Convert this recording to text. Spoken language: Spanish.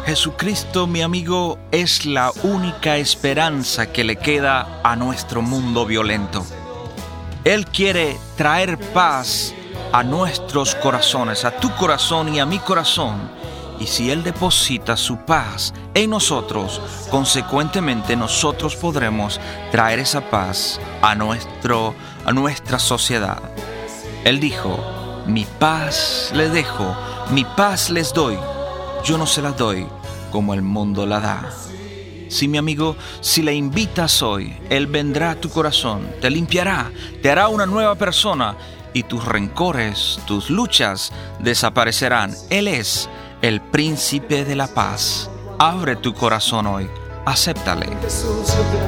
Jesucristo, mi amigo, es la única esperanza que le queda a nuestro mundo violento. Él quiere traer paz a nuestros corazones, a tu corazón y a mi corazón. Y si Él deposita su paz en nosotros, consecuentemente nosotros podremos traer esa paz a nuestra sociedad. Él dijo: mi paz les dejo, mi paz les doy. Yo no se la doy como el mundo la da. Sí, mi amigo, si le invitas hoy, Él vendrá a tu corazón, te limpiará, te hará una nueva persona y tus rencores, tus luchas desaparecerán. Él es el príncipe de la paz. Abre tu corazón hoy, acéptale.